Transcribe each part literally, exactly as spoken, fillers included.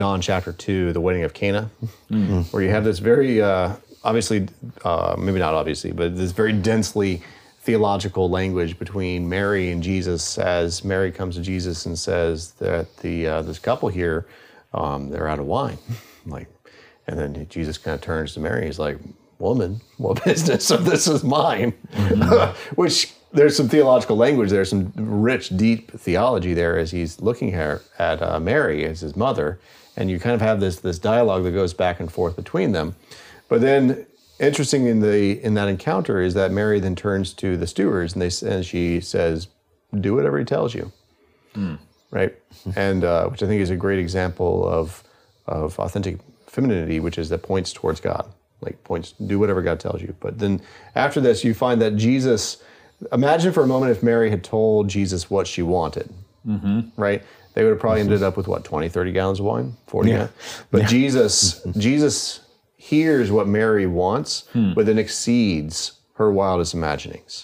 John chapter two, the wedding of Cana, mm-hmm. where you have this very, uh, obviously, uh, maybe not obviously, but this very densely theological language between Mary and Jesus, as Mary comes to Jesus and says that the uh, this couple here, um, they're out of wine. Like, and then Jesus kind of turns to Mary. He's like, "Woman, what business of this is mine?" Mm-hmm. Which there's some theological language there, some rich, deep theology there as he's looking here at uh, Mary as his mother, and you kind of have this this dialogue that goes back and forth between them. But then, interesting in the in that encounter is that Mary then turns to the stewards and they and she says, "Do whatever he tells you," mm. right? And uh, which I think is a great example of of authentic femininity, which is that points towards God, like points, do whatever God tells you. But then after this, you find that Jesus. Imagine for a moment if Mary had told Jesus what she wanted, mm-hmm. right? They would have probably ended up with what, twenty, thirty gallons of wine, forty. Yeah. But yeah. Jesus, Jesus hears what Mary wants, hmm. but then exceeds her wildest imaginings.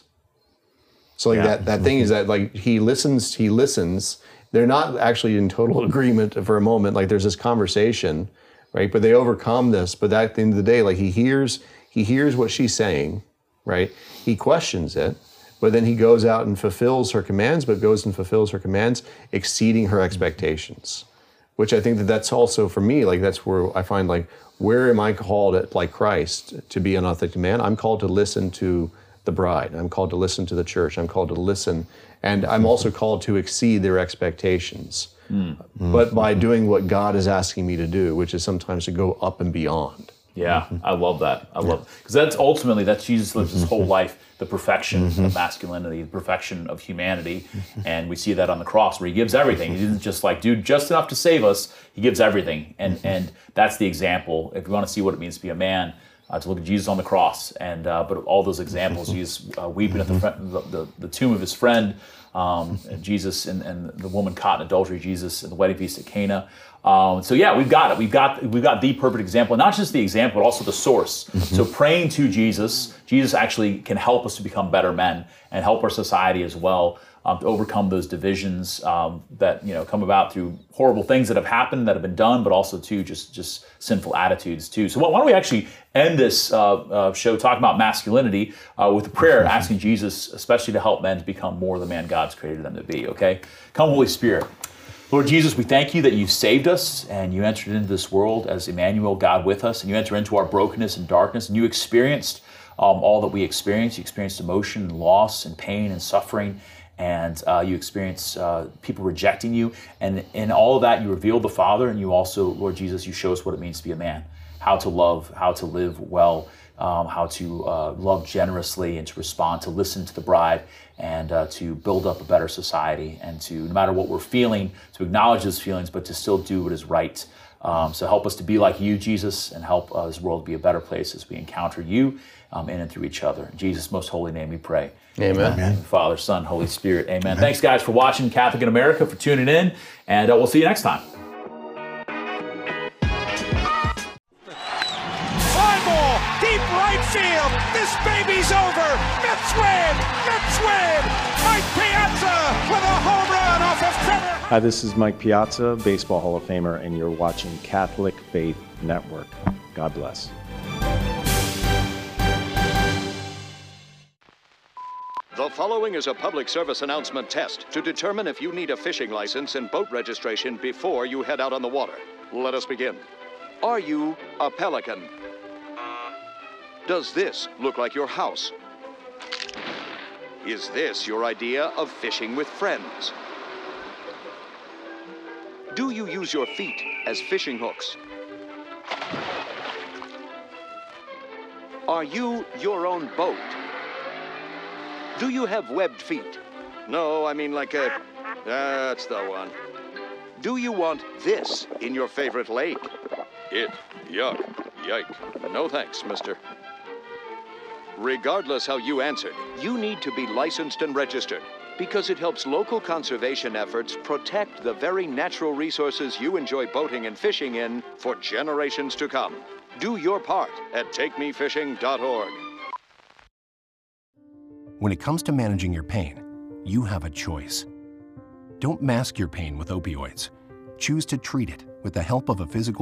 So like yeah. that, that thing is that like he listens, he listens. They're not actually in total agreement for a moment. Like there's this conversation, right? But they overcome this. But at the end of the day, like he hears, he hears what she's saying, right? He questions it. But then he goes out and fulfills her commands, but goes and fulfills her commands, exceeding her expectations. Which I think that that's also, for me, like that's where I find like, where am I called at, like Christ, to be an authentic man? I'm called to listen to the bride. I'm called to listen to the church. I'm called to listen. And I'm also called to exceed their expectations. Mm-hmm. But by doing what God is asking me to do, which is sometimes to go up and beyond. Yeah, mm-hmm. I love that. I love because that's ultimately that's Jesus lives his whole life, the perfection mm-hmm. of masculinity, the perfection of humanity, and we see that on the cross where he gives everything. He didn't just like do just enough to save us. He gives everything, and mm-hmm. and that's the example. If you want to see what it means to be a man, uh, to look at Jesus on the cross, and uh, but all those examples, Jesus uh, weeping at the, the, the the tomb of his friend, um, and Jesus and, and the woman caught in adultery, Jesus and the wedding feast at Cana. Um, so yeah, we've got it. We've got we've got the perfect example, not just the example, but also the source. Mm-hmm. So praying to Jesus, Jesus actually can help us to become better men and help our society as well um, to overcome those divisions um, that you know come about through horrible things that have happened, that have been done, but also too just just sinful attitudes too. So why don't we actually end this uh, uh, show talking about masculinity uh, with a prayer, mm-hmm. asking Jesus, especially to help men to become more the man God's created them to be. Okay, come Holy Spirit. Lord Jesus, we thank you that you saved us and you entered into this world as Emmanuel, God with us, and you enter into our brokenness and darkness, and you experienced um, all that we experienced. You experienced emotion and loss and pain and suffering, and uh, you experienced uh, people rejecting you. And in all of that, you revealed the Father, and you also, Lord Jesus, you show us what it means to be a man, how to love, how to live well, um, how to uh, love generously and to respond, to listen to the bride, and uh, to build up a better society, and to, no matter what we're feeling, to acknowledge those feelings, but to still do what is right. Um, so help us to be like you, Jesus, and help uh, this world be a better place as we encounter you um, in and through each other. In Jesus' most holy name we pray. Amen. Amen. Father, Son, Holy Spirit. Amen. Amen. Thanks, guys, for watching Catholic in America, for tuning in, and uh, we'll see you next time. Right field. This baby's over. Mets win. Mets win. Mike Piazza with a home run off of Trevor. Hi, this is Mike Piazza, Baseball Hall of Famer, and you're watching Catholic Faith Network. God bless. The following is a public service announcement test to determine if you need a fishing license and boat registration before you head out on the water. Let us begin. Are you a pelican? Does this look like your house? Is this your idea of fishing with friends? Do you use your feet as fishing hooks? Are you your own boat? Do you have webbed feet? No, I mean like a... That's the one. Do you want this in your favorite lake? It. Yuck. Yike. No thanks, mister. Regardless how you answered, you need to be licensed and registered because it helps local conservation efforts protect the very natural resources you enjoy boating and fishing in for generations to come. Do your part at take me fishing dot org. When it comes to managing your pain, you have a choice. Don't mask your pain with opioids. choose to treat it with the help of a physical